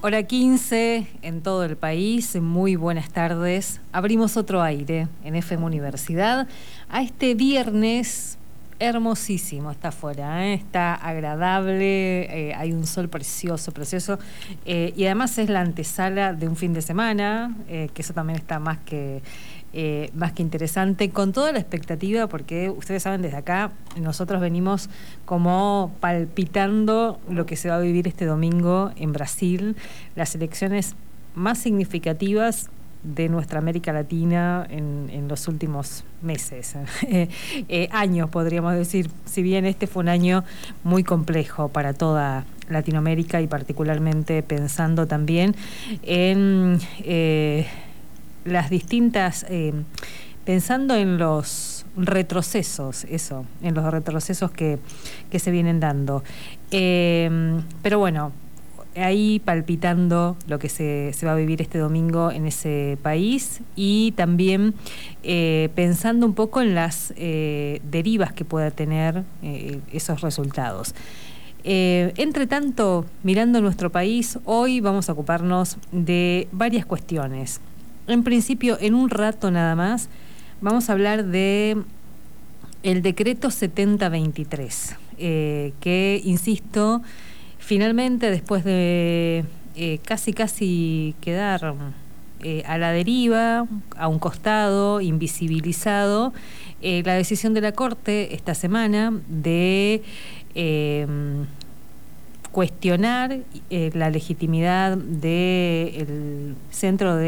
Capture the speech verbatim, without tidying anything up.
Hora quince en todo el país, muy buenas tardes. Abrimos otro aire en F M Universidad a este viernes hermosísimo, está afuera, ¿eh? Está agradable, eh, hay un sol precioso, precioso, eh, y además es la antesala de un fin de semana, eh, que eso también está más que... Eh, más que interesante, con toda la expectativa, porque ustedes saben, desde acá nosotros venimos como palpitando lo que se va a vivir este domingo en Brasil, las elecciones más significativas de nuestra América Latina en, en los últimos meses, eh, eh, años podríamos decir, si bien este fue un año muy complejo para toda Latinoamérica y particularmente pensando también en... Eh, las distintas, eh, pensando en los retrocesos, eso, en los retrocesos que, que se vienen dando. Eh, pero bueno, ahí palpitando lo que se, se va a vivir este domingo en ese país y también eh, pensando un poco en las eh, derivas que pueda tener eh, esos resultados. Eh, entre tanto, mirando nuestro país, hoy vamos a ocuparnos de varias cuestiones. En principio, en un rato nada más, vamos a hablar de el decreto setenta veintitrés, eh, que, insisto, finalmente, después de eh, casi casi quedar eh, a la deriva, a un costado, invisibilizado, eh, la decisión de la Corte esta semana de... Eh, cuestionar eh, la legitimidad del Centro de